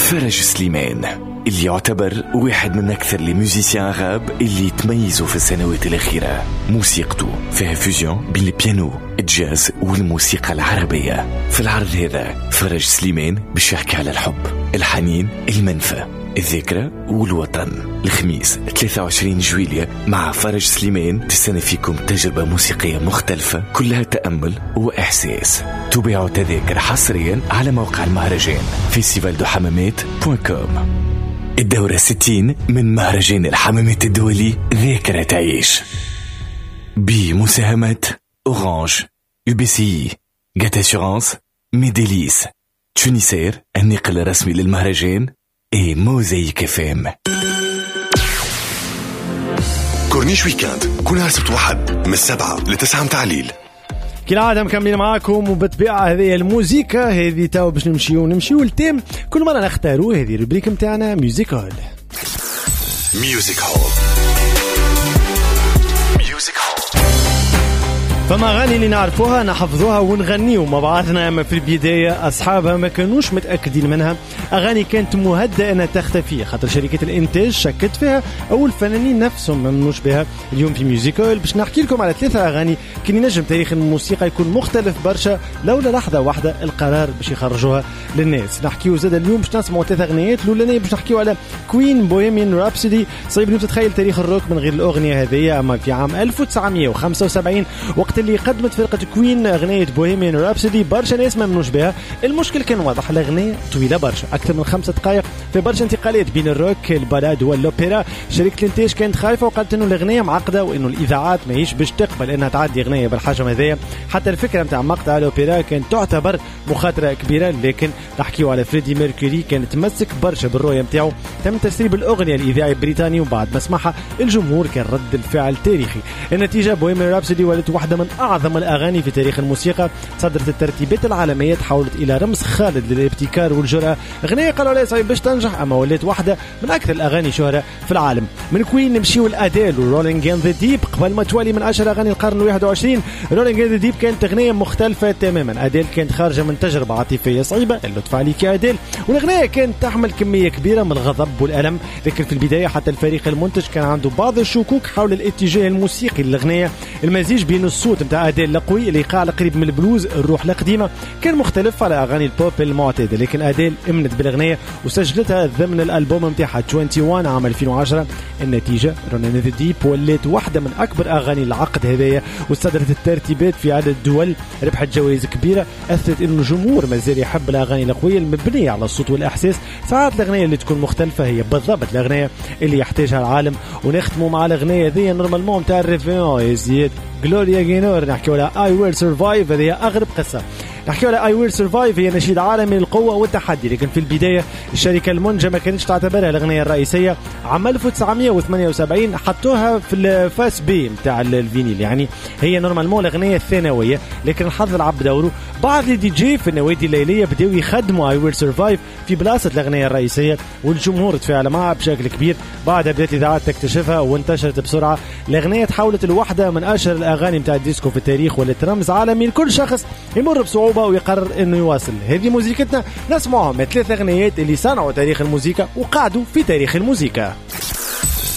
فرج سليمان اللي يعتبر واحد من أكثر الموسيسيان غاب اللي تميزوا في السنوات الأخيرة. موسيقته فيها فيوزيون بين البيانو، الجاز والموسيقى العربية. في العرض هذا فرج سليمان باش يحكي على الحب، الحنين، المنفى، الذكرى والوطن. الخميس 23 جويلية مع فرج سليمان تستنى فيكم تجربة موسيقية مختلفة كلها تأمل وإحساس. تباعوا تذاكر حصريا على موقع المهرجان festivaldohammamet.com. الدورة 60 من مهرجان الحمامات الدولي ذاكرة تعيش بمساهمة أورانج، UBCI، جات أسيورانس، ميديليس، تونيسير النقل الرسمي للمهرجان، اي موزايك FM. كورنيش ويكاند كل نهار سبت واحد من 7 ل 9 متاع الليل. كالعادة مكملين معاكم، وبالطبيعة هذه الموسيقى هذه تاو باش نمشيو للتيم كل مرة نختاروا هذه الروبريك متاعنا ميوزيك هول. فما أغاني اللي نعرفوها نحفظوها ونغنيو مع بعضنا، أما في البداية أصحابها ما كانوش متأكدين منها. أغاني كانت مهدئة أنها تختفي خاطر شركة الإنتاج شكت فيها أو الفنانين نفسهم ما منوش بها. اليوم في ميوزيكال باش نحكي لكم على 3 أغاني كان ينجم تاريخ الموسيقى يكون مختلف برشا لولا لحظة واحدة القرار باش يخرجوها للناس. نحكيو زاد اليوم باش نسمعوا 3 أغنيات. الأولانية باش نحكيو على كوين بوهيميان رابسودي. صعيب أن تتخيل تاريخ الروك من غير الأغنية هذه، أما في عام 1975 وقت اللي قدمت فرقة كوين أغنية بوهيميان رابسودي برشا ناس ما منوش بها. المشكل كان واضح، الأغنية طويلة برشا أكثر من 5 دقائق، في برشا انتقالات بين الروك، البالاد والأوبرا. شركة الانتاج كانت خايفة وقالت إنه الأغنية معقدة وإنه الإذاعات ما هيش باش تقبل إنها تعدي أغنية بالحجم هذايا. حتى الفكرة متاع مقطع الأوبرا كانت تعتبر مخاطرة كبيرة، لكن نحكيو على فريدي ميركوري كان تمسك برشا بالرؤية متاعو. تم تسريب الأغنية الإذاعي البريطاني وبعد ما سمعها الجمهور كان رد الفعل تاريخي. النتيجة بوهيميان رابسودي ولت واحدة من أعظم الأغاني في تاريخ الموسيقى. صدرت الترتيبات العالمية، تحولت إلى رمز خالد للابتكار والجرأة. أغنية قالوا لها صعيب باش تنجح، أما ولات واحدة من أكثر الأغاني شهرة في العالم. من كوين نمشيو لأديل ورولينج إن ذا ديب. قبل ما توالي من أشهر أغاني القرن 21، رولينج إن ذا ديب كانت أغنية مختلفة تماما. أديل كانت خارجة من تجربة عاطفية صعيبة، اللطف عليك يا أديل، والأغنية كانت تحمل كمية كبيرة من الغضب والألم. لكن في البداية حتى الفريق المنتج كان عنده بعض الشكوك حول الاتجاه الموسيقي للأغنية. المزيج بين الصوت متاع أديل القوي، الإيقاع القريب من البلوز، الروح القديمة، كان مختلف على أغاني البوب المعتادة. لكن أديل امنت بالأغنية وسجلتها ضمن الألبوم متاعها 21 عام 2010. النتيجة رولينج إن ذا ديب ولات واحدة من أكبر أغاني العقد هذايا، واستدرت الترتيبات في عدد دول، ربحت جوائز كبيرة، أثبتت إنه الجمهور مازال يحب الأغاني القوية المبنية على الصوت والإحساس. ساعات الأغنية اللي تكون مختلفة هي بالضبط الأغنية اللي يحتاجها العالم. ونختموا مع الأغنية ذي نورمالمون متاع الريفيون يزيد غلوريا غينور، نحكيو على I Will Survive. هذه أغرب قصة. نحكيو على I Will Survive، هي نشيد عالمي للقوة والتحدي، لكن في البداية الشركة المنتجة ما كانتش تعتبرها الأغنية الرئيسية. عام 1978 حطوها في الفاس بي متاع الفينيل، يعني هي نورمالمون الأغنية الثانوية، لكن الحظ لعب دوره. بعض الدي جي في النوادي الليلية بدأوا يخدموا I Will Survive في بلاصة الأغنية الرئيسية، والجمهور تفاعل معها بشكل كبير. بعدها بدأت الإذاعات تكتشفها وانتشرت بسرعة. الأغنية تحولت لوحدة من أشهر الأغاني متاع الديسكو في التاريخ، ولت رمز عالمي لكل شخص يمر بصعوبة ويقرر إنه يواصل. هذه موسيقتنا، نسمعهم 3 أغنيات اللي صنعوا تاريخ الموسيقى وقعدوا في تاريخ الموسيقى.